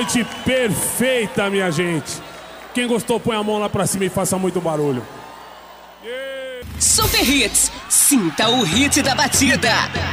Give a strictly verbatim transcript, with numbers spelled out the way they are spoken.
noite perfeita, minha gente. Quem gostou, põe a mão lá pra cima e faça muito barulho. Super Hits, sinta o hit da batida.